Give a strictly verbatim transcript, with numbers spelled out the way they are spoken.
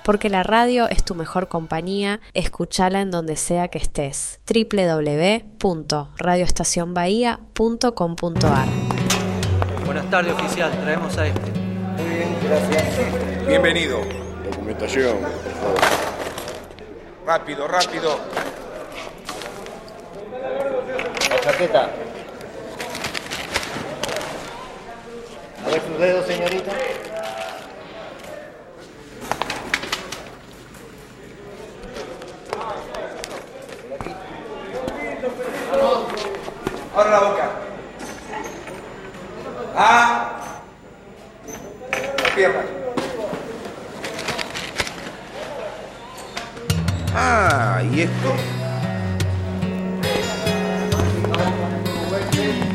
porque la radio es tu mejor compañía, escúchala en donde sea que estés. doble u doble u doble u punto radio estación bahía punto com punto a r. Buenas tardes, oficial, traemos a este. Muy bien, gracias. Bienvenido. Documentación, por favor. Rápido, rápido. La chaqueta. A ver sus dedos, señorita. Ahora la boca. Ah. Las piernas. Ah, ¿y esto?